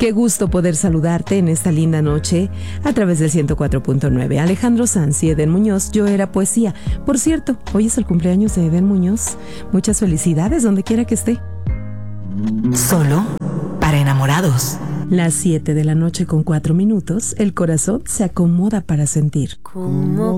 Qué gusto poder saludarte en esta linda noche a través del 104.9. Alejandro Sanz y Eden Muñoz, Yo Era Poesía. Por cierto, hoy es el cumpleaños de Eden Muñoz. Muchas felicidades donde quiera que esté. Solo para enamorados. Las 7 de la noche con 4 minutos, el corazón se acomoda para sentir.